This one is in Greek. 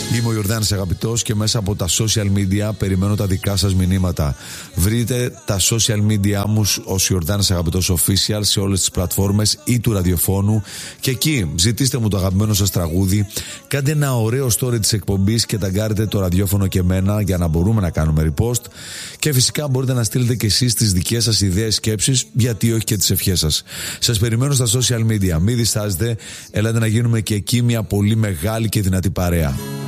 Είμαι ο Ιορδάνης Αγαπητός και μέσα από τα social media περιμένω τα δικά σας μηνύματα. Βρείτε τα social media μου ως Ιορδάνης Αγαπητός Official σε όλες τις πλατφόρμες ή του ραδιοφώνου και εκεί ζητήστε μου το αγαπημένο σας τραγούδι, κάντε ένα ωραίο story της εκπομπής και ταγκάρετε το ραδιόφωνο και εμένα για να μπορούμε να κάνουμε repost και φυσικά μπορείτε να στείλετε και εσείς τις δικές σας ιδέες, σκέψεις, γιατί όχι και τις ευχές σας. Σας περιμένω στα social media, μην διστάζετε, έλατε να γίνουμε και εκεί μια πολύ μεγάλη και δυνατή παρέα.